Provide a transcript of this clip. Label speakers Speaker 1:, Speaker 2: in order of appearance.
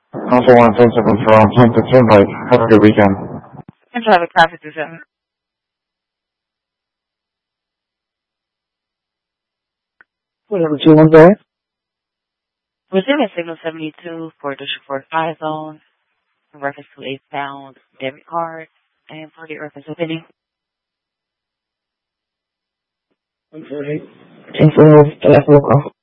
Speaker 1: Also want to thank you for 10 to 10 right. Have a good weekend.
Speaker 2: And traffic traffic to 7.
Speaker 3: Whatever, 215.
Speaker 2: Receiving signal 72 for District 45 zone in reference to a found debit card and for the reference of any.
Speaker 3: 148. 10 for the last roll call.